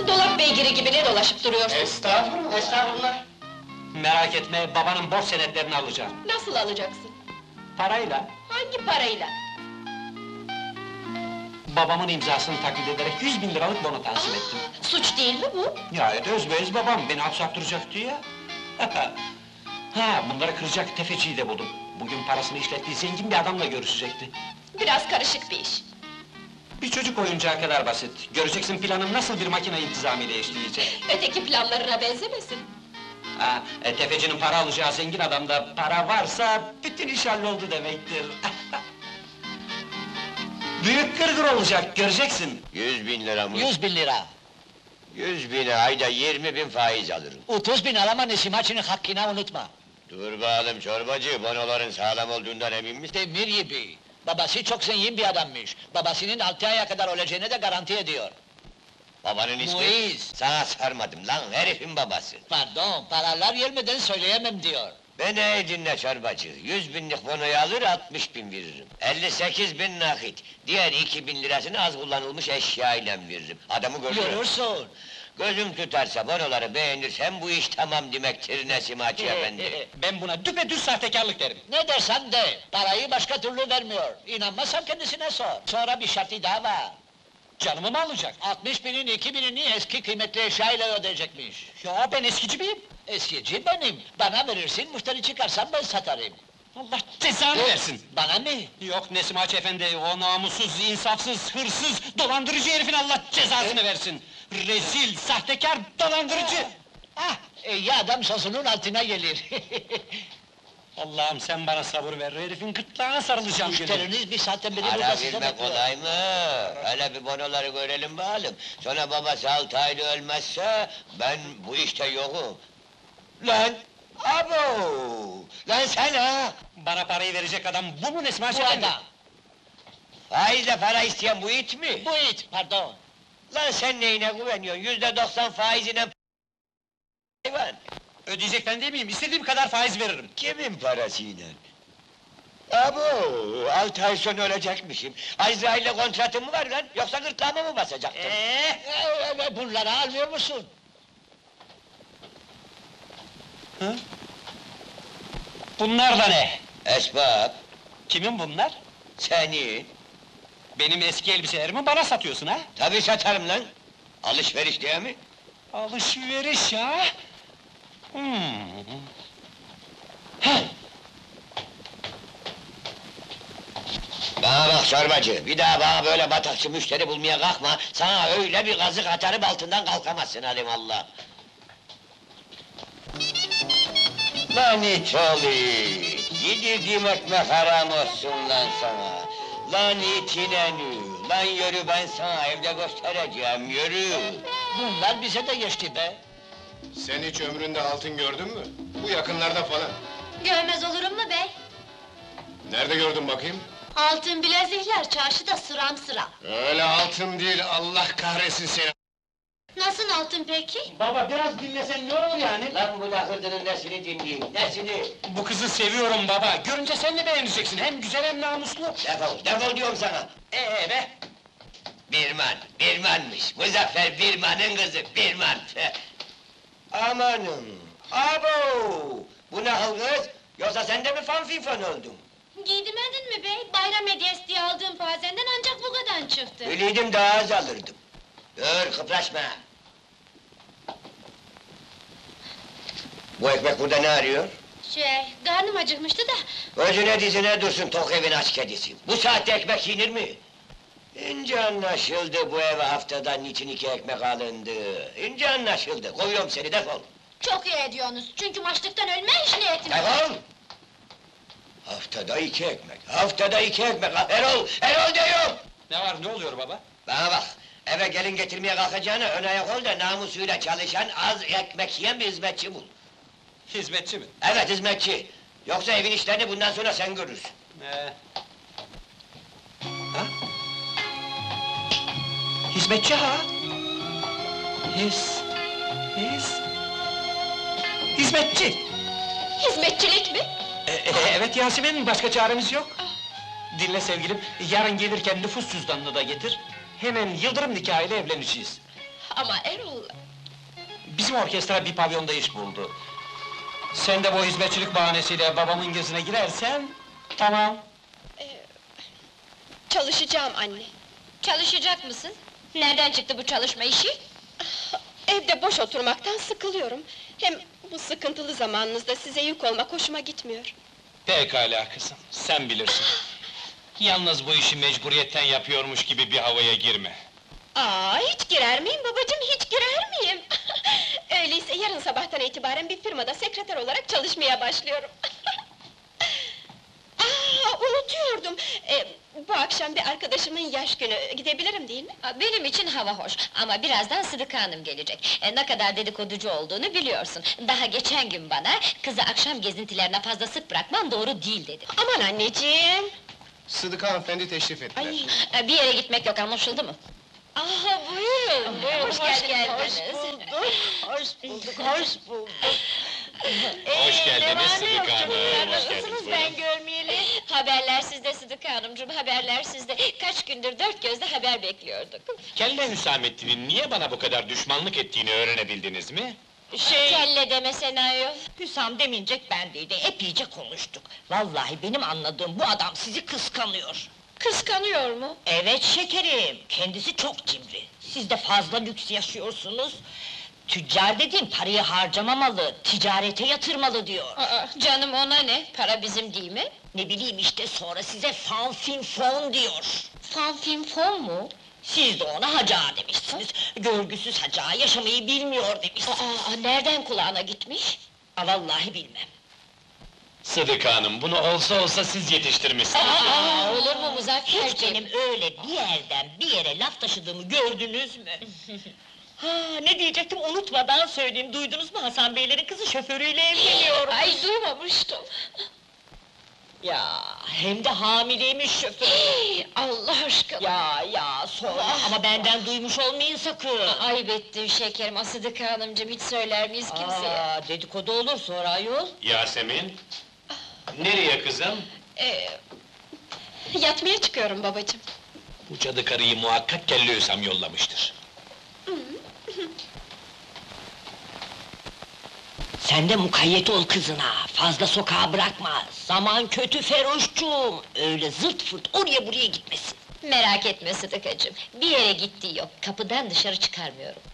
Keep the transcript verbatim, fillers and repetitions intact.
Dolap beygiri gibi ne dolaşıp duruyorsun? Estağfurullah, estağfurullah. Merak etme, babanın borç senetlerini alacağım. Nasıl alacaksın? Parayla, Hangi parayla? babamın imzasını taklit ederek yüz bin liralık bono tanzim ettim. Suç değil mi bu? Nihayet özbeöz babam, beni hapse attıracaktı ya. Ha, bunları kıracak tefeciyi de buldum. Bugün parasını işlettiği zengin bir adamla görüşecekti. Biraz karışık bir iş. Bir çocuk oyuncağı kadar basit. Göreceksin planım nasıl bir makine intizamiyle işleyecek. Öteki planlarına benzemesin. Ha, e, tefecinin para alacağı zengin adamda para varsa bütün iş halloldu demektir. Büyük gırgır olacak, göreceksin. Yüz bin lira mı? Yüz bin lira. Yüz bine ayda yirmi bin faiz alırım. Otuz bin alama Nesimaçı'nın hakkını unutma. Dur bakalım çorbacı, bonoların sağlam olduğundan emin misin? Demir gibi. Babası çok zengin bir adammış. Babasının altı aya kadar olacağını da garanti ediyor. Babanın ismi? Muiz. Sana sarmadım lan, herifin babası. Pardon, paralar gelmeden söyleyemem diyor. Beni iyi dinle çorbacı, yüz binlik bonoyu alır, altmış bin veririm. Elli sekiz bin nakit, diğer iki bin lirasını az kullanılmış eşyayla veririm. Adamı görürüm. Görürsün. Gözüm tutarsa, bonoları beğenirsem bu iş tamam demektir Nesim Hacı efendi. Ben buna düpedüz sahtekarlık derim. Ne dersen de, parayı başka türlü vermiyor. İnanmazsan kendisine sor. Sonra bir şartı daha var. Canımı mı alacak? Altmış binin iki binini eski kıymetli eşyayla ödeyecekmiş. Ya ben eskici miyim? Eskici benim. Bana verirsin, müşteri çıkarsan ben satarım. Allah cezanı versin! Bana mı? Yok Nesim Hacı efendi, o namussuz, insafsız, hırsız, dolandırıcı herifin Allah cezasını versin! Rezil, sahtekar, dolandırıcı! Ah, iyi adam sözünün altına gelir. Allah'ım sen bana sabır ver, herifin gırtlağına sarılacağım gönül! Müşteriniz bir saatten beri burada Ara size vermek bekliyor. kolay mı? Hele bir bonoları görelim bakalım. Sonra babası altı ayda ölmezse, ben bu işte yokum. Lan! Abo! Lan sen ha! Bana parayı verecek adam bu mu Nesim Hacı Bu efendi? adam, Faizle para isteyen bu it mi? bu it, pardon. Lan sen neyine güveniyorsun? Yüzde doksan faizine hayvan! Ödeyecek ben değil miyim? İstediğim kadar faiz veririm! Kimin parasıyla? Abo! Altı ay sonra ölecekmişim. Azrail'le kontratım mı var lan? Yoksa gırtlağıma mı basacaktın? Eee! Ee, bunları almıyor musun? Bunlar da ne? Esbab, Kimin bunlar? senin. Benim eski elbiselerimi bana satıyorsun ha? Tabii satarım lan! Alışveriş değil mi? Alışveriş ha? Hmm. Heh, Bana bak çorbacı, bir daha bana böyle batakçı müşteri bulmaya kalkma, sana öyle bir kazık atarım altından kalkamazsın alimallah! Lan it oğlu! Yedirdiğim ekmek haram olsun lan sana! Lan it inenü! Lan yürü ben sana evde göstereceğim, yürü! Bunlar bize de geçti be. Sen hiç ömründe altın gördün mü? Bu yakınlarda falan. Görmez olurum mu bey? Nerede gördün bakayım? Altın bilezikler çarşıda sıram sıra. Öyle altın değil, Allah kahretsin seni! Nasıl altın peki? baba biraz dinlesen ne olur yani? Lan bu lakırdının nesini dinleyeyim, nesini? Bu kızı seviyorum baba, görünce sen de beğeneceksin, hem güzel hem namuslu! Defol, defol diyorum sana! Ee be! Birman, Birman'mış! Muzaffer Birman'ın kızı, Birman! Amanım! Abo! Bu ne hal kız? Yoksa sen de mi fanfifon oldun? Giydimedin mi bey? Bayram hediyesi diye aldığım pazenden ancak bu kadar çıktı. Öyleydim daha az alırdım. Dur, kıpraşma! Bu ekmek burada ne arıyor? Şey, karnım acıkmıştı da... Özüne dizine dursun tok evin aç kedisi! Bu saatte ekmek yenir mi? İnce anlaşıldı bu eve haftadan niçin iki ekmek alındı. İnce anlaşıldı, kovuyorum seni, defol! Çok iyi ediyorsunuz, çünkü açlıktan ölme hiç niyetim yok. Defol! Haftada iki ekmek, haftada iki ekmek! Erol, Erol diyorum! Ne var, ne oluyor baba? Bana bak, eve gelin getirmeye kalkacağına ön ayak ol da namusuyla çalışan az ekmek yiyen bir hizmetçi bul. Hizmetçi mi? Evet, hizmetçi! Yoksa evin işlerini bundan sonra sen görürsün. Ee... Ha? Hizmetçi ha? His... His... Hizmetçi! Hizmetçilik mi? E, e, evet Yasemin, başka çaremiz yok. Dinle sevgilim, yarın gelirken nüfus cüzdanını da getir. Hemen Yıldırım nikahıyla evleneceğiz. ama Erol... Bizim orkestra bir pavyonda iş buldu. Sen de bu hizmetçilik bahanesiyle babamın gözüne girersen... Tamam. Çalışacağım anne. Çalışacak mısın? Nereden çıktı bu çalışma işi? Evde boş oturmaktan sıkılıyorum. Hem bu sıkıntılı zamanınızda size yük olmak hoşuma gitmiyor. Pekala kızım, sen bilirsin. Yalnız bu işi mecburiyetten yapıyormuş gibi bir havaya girme. Aa, hiç girer miyim babacığım, hiç girer miyim? Öyleyse yarın sabahtan itibaren bir firmada sekreter olarak çalışmaya başlıyorum. Aa, unutuyordum. Ee, bu akşam bir arkadaşımın yaş günü, gidebilirim değil mi? Aa, benim için hava hoş ama birazdan Sıdıka Hanım gelecek. E, ne kadar dedikoducu olduğunu biliyorsun. Daha geçen gün bana, kızı akşam gezintilerine fazla sık bırakman doğru değil dedi. Aman anneciğim! Sıdıka hanımefendi teşrif ettiler. Ay, E, bir yere gitmek yok, anlaşıldı mı? aha, buyurun, buyurun, Hoş geldiniz. Hoş bulduk, hoş bulduk. Hoş geldiniz Sıdıka Hanım, hoş Nasılsınız geldiniz, ben görmeyeli? Haberler sizde Sıdıka Hanımcığım, haberler sizde. Kaç gündür dört gözle haber bekliyorduk. Kelle Hüsamettin'in niye bana bu kadar düşmanlık ettiğini öğrenebildiniz mi? Şey, Kelle demesene ayol. Hüsam demincek bendeydi, epeyce konuştuk. Vallahi benim anladığım bu adam sizi kıskanıyor. Kıskanıyor mu? Evet şekerim, kendisi çok cimri. Siz de fazla lüks yaşıyorsunuz. Tüccar dediğim parayı harcamamalı, ticarete yatırmalı diyor. Aa, canım ona ne? Para bizim değil mi? Ne bileyim işte sonra size fan fin fon diyor. Fan fin fon mu? Siz de ona haca demişsiniz. Görgüsüz haca, yaşamayı bilmiyor demişsiniz. Aa, nereden kulağına gitmiş? Aa, vallahi bilmem. Sıdıka Hanım, bunu olsa olsa siz yetiştirmişsiniz. Aa, olur mu Hiç Muzafferciğim? benim öyle bir yerden bir yere laf taşıdığımı gördünüz mü? Ha, ne diyecektim unutmadan söyleyeyim, duydunuz mu Hasan Beylerin kızı şoförüyle evleniyor? Ay duymamıştım. Ya, hem de hamileymiş şoför. Allah aşkına! Ya ya sonra ama benden duymuş olmayın sakın. Ayıp ettin şekerim, Sıdıka Hanımcığım, hiç söyler miyiz kimseye? Aa, dedikodu olur sonra ayol. Yasemin, nereye kızım? Ee, yatmaya çıkıyorum babacığım. Bu cadı karıyı muhakkak Kelle Hüsam yollamıştır. Sen de mukayyet ol kızına, fazla sokağa bırakma. Zaman kötü Feroşcuğum, öyle zırt fırt oraya buraya gitmesin. Merak etme Sıdıkacığım, bir yere gittiği yok, kapıdan dışarı çıkarmıyorum.